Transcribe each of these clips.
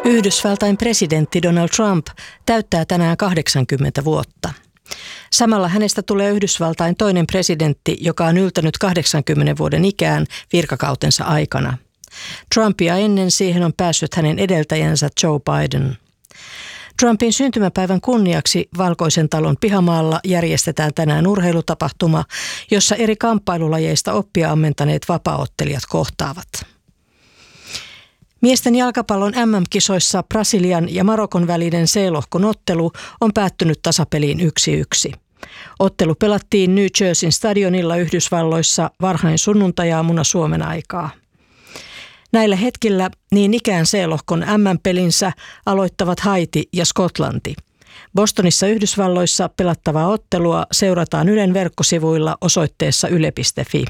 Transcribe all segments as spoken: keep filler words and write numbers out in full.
Yhdysvaltain presidentti Donald Trump täyttää tänään kahdeksankymmentä vuotta. Samalla hänestä tulee Yhdysvaltain toinen presidentti, joka on yltänyt kahdeksankymmenen vuoden ikään virkakautensa aikana. Trumpia ennen siihen on päässyt hänen edeltäjänsä Joe Biden. Trumpin syntymäpäivän kunniaksi Valkoisen talon pihamaalla järjestetään tänään urheilutapahtuma, jossa eri kamppailulajeista oppia ammentaneet vapaaottelijat kohtaavat. Miesten jalkapallon äm äm-kisoissa Brasilian ja Marokon välinen C-lohkon ottelu on päättynyt tasapeliin yksi yksi. Ottelu pelattiin New Jerseyn stadionilla Yhdysvalloissa varhain sunnuntajaamuna Suomen aikaa. Näillä hetkillä niin ikään C-lohkon äm äm-pelinsä aloittavat Haiti ja Skotlanti. Bostonissa Yhdysvalloissa pelattavaa ottelua seurataan Ylen verkkosivuilla osoitteessa yle piste fi.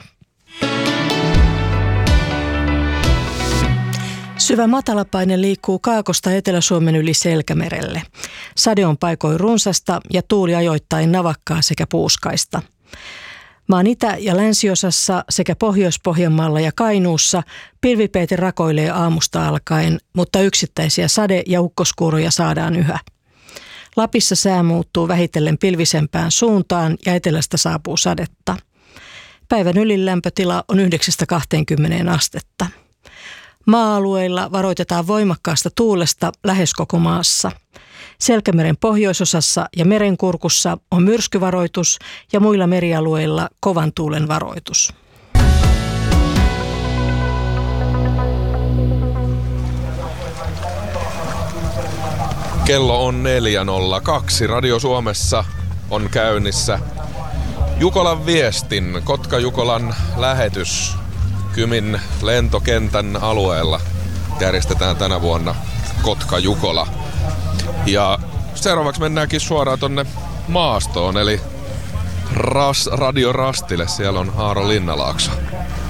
Syvä matalapaine liikkuu Kaakosta Etelä-Suomen yli Selkämerelle. Sade on paikoin runsasta ja tuuli ajoittain navakkaa sekä puuskaista. Maan itä- ja länsiosassa sekä Pohjois-Pohjanmaalla ja Kainuussa pilvipeite rakoilee aamusta alkaen, mutta yksittäisiä sade- ja ukkoskuuroja saadaan yhä. Lapissa sää muuttuu vähitellen pilvisempään suuntaan ja etelästä saapuu sadetta. Päivän ylilämpötila on yhdeksästä kahteenkymmeneen astetta. Maa-alueilla varoitetaan voimakkaasta tuulesta lähes koko maassa. Selkämeren pohjoisosassa ja merenkurkussa on myrskyvaroitus ja muilla merialueilla kovan tuulen varoitus. Kello on neljä nolla kaksi. Radio Suomessa on käynnissä Jukolan viestin, Kotka-Jukolan lähetys. Kymin lentokentän alueella järjestetään tänä vuonna Kotka-Jukola. Ja seuraavaksi mennäänkin suoraan tonne maastoon, eli Ras, Radio Rastille. Siellä on Aaro Linnalaakso.